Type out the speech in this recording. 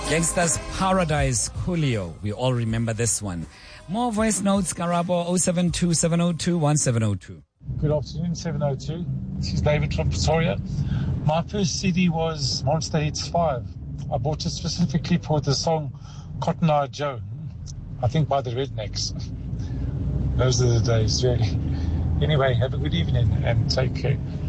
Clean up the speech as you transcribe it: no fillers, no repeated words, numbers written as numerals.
Gangsta's Paradise, Coolio. We all remember this one. More voice notes, Karabo, 072-702-1702. Good afternoon, 702. This is David from Pretoria. My first CD was Monster Hits 5. I bought it specifically for the song Cotton Eye Joe, I think by the Rednecks. Those are the days, really. Anyway, have a good evening and take care.